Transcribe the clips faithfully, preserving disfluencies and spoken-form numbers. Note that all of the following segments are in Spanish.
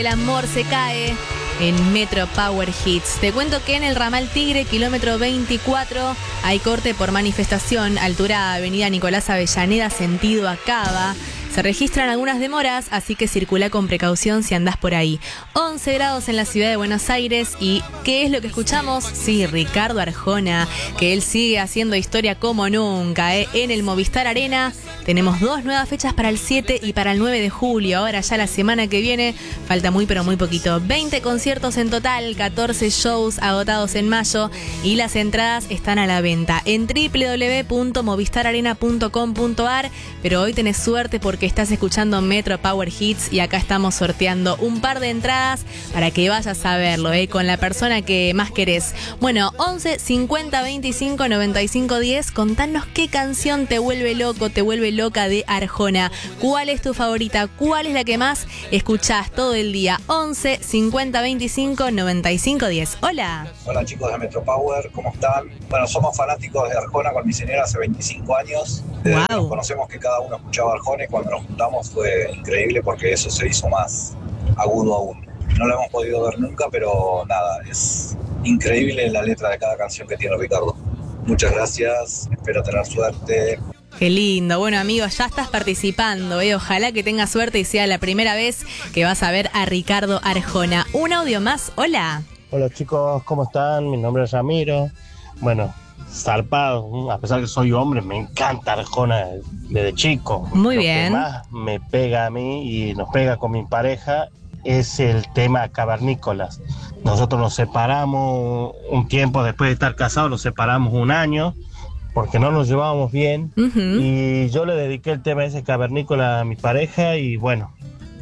El amor se cae en Metro Power Hits. Te cuento que en el ramal Tigre, kilómetro veinticuatro, hay corte por manifestación, altura avenida Nicolás Avellaneda, sentido a Cava. Se registran algunas demoras, así que circula con precaución si andás por ahí. once grados en la ciudad de Buenos Aires. ¿Y qué es lo que escuchamos? Sí, Ricardo Arjona, que él sigue haciendo historia como nunca, ¿eh? En el Movistar Arena tenemos dos nuevas fechas para el siete y para el nueve de julio. Ahora ya la semana que viene, falta muy pero muy poquito. veinte conciertos en total, catorce shows agotados en mayo y las entradas están a la venta en doble u doble u doble u punto movistar arena punto com punto a r. Pero hoy tenés suerte porque que estás escuchando Metro Power Hits y acá estamos sorteando un par de entradas para que vayas a verlo, ¿eh? Con la persona que más querés. Bueno, once cincuenta veinticinco noventa y cinco diez, contanos qué canción te vuelve loco, te vuelve loca de Arjona. ¿Cuál es tu favorita? ¿Cuál es la que más escuchás todo el día? once cincuenta veinticinco noventa y cinco diez. Hola. Hola chicos de Metro Power, ¿cómo están? Bueno, somos fanáticos de Arjona con mi señora hace veinticinco años. Desde wow. que nos conocemos que cada uno escuchaba Arjona y cuando nos juntamos fue increíble porque eso se hizo más agudo aún. No lo hemos podido ver nunca, pero nada, es increíble la letra de cada canción que tiene Ricardo. Muchas gracias, espero tener suerte. Qué lindo. Bueno, amigos, ya estás participando, ¿eh? Ojalá que tengas suerte y sea la primera vez que vas a ver a Ricardo Arjona. Un audio más. Hola. Hola chicos, ¿cómo están? Mi nombre es Ramiro. Bueno, zarpado, a pesar que soy hombre, me encanta Arjona desde chico. Muy Lo bien. que más me pega a mí y nos pega con mi pareja es el tema Cavernícolas. Nosotros nos separamos un tiempo después de estar casados, nos separamos un año porque no nos llevábamos bien. Uh-huh. Y yo le dediqué el tema ese Cavernícola a mi pareja y bueno,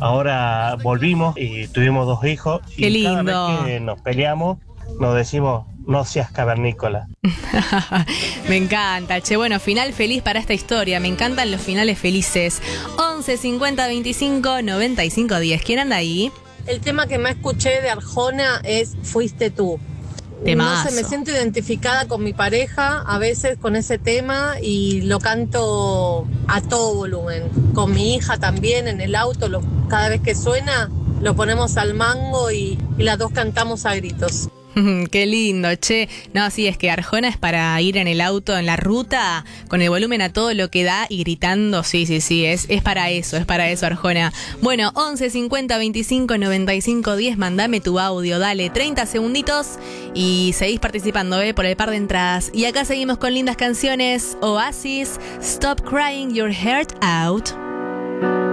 ahora volvimos y tuvimos dos hijos. Qué y lindo. Cada vez que nos peleamos, nos decimos, no seas cavernícola. Me encanta, che. Bueno, final feliz para esta historia. Me encantan los finales felices. once cincuenta veinticinco noventa y cinco diez. ¿Quién anda ahí? El tema que más escuché de Arjona es Fuiste tú. Temazo. No sé, me siento identificada con mi pareja a veces con ese tema y lo canto a todo volumen. Con mi hija también en el auto, lo, cada vez que suena lo ponemos al mango y, y las dos cantamos a gritos. Qué lindo, che. No, sí, es que Arjona es para ir en el auto, en la ruta, con el volumen a todo lo que da y gritando. Sí, sí, sí, es, es para eso, es para eso, Arjona. Bueno, once cincuenta veinticinco noventa y cinco diez, mandame tu audio, dale, treinta segunditos y seguís participando, ¿eh? Por el par de entradas. Y acá seguimos con lindas canciones. Oasis, Stop Crying Your Heart Out.